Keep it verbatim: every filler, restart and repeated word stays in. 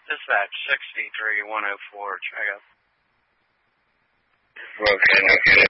Dispatch sixty-three one oh four, check out. Okay, okay.